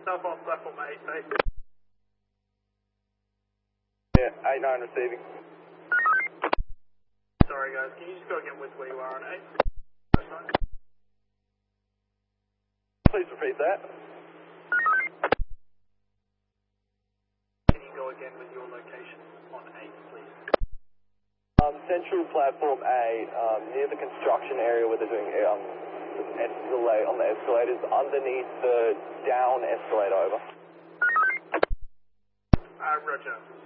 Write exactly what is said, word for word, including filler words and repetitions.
Southbound platform eight, eight. Yeah, eight nine receiving. Sorry guys, can you just go again with where you are on eight? Please repeat that. Can you go again with your location on eight, please? Um, central platform A, um, near the construction area where they're doing um, escalate on the escalators, underneath the down escalator, over. Uh, Roger.